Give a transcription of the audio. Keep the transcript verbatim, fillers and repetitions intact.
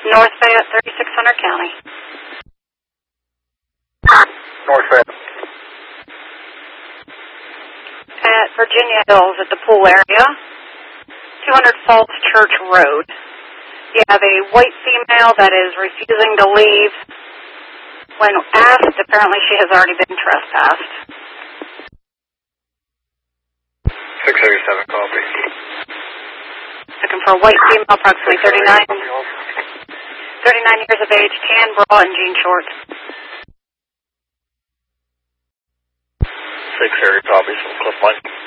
North Fayette, thirty-six hundred County. North Fayette. At Virginia Hills at the pool area, two hundred Falls Church Road. You have a white female that is refusing to leave. When asked, apparently she has already been trespassed. six eighty-seven, copy. Looking for a white female, approximately thirty-nine, thirty-nine years of age, tan bra and jean shorts. six area, copy, from Cliff Mike.